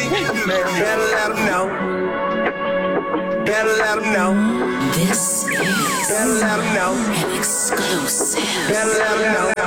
Better let 'em know. Better let 'em know. This is Better let 'em know. an exclusive. Better let 'em know.